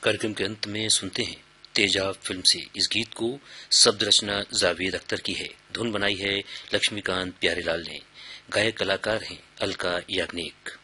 कार्यक्रम के अंत में सुनते हैं तेजाब फिल्म से इस गीत को। शब्द रचना जावेद अख्तर की है, धुन बनाई है लक्ष्मीकांत प्यारेलाल ने, गायक कलाकार हैं अलका याग्निक।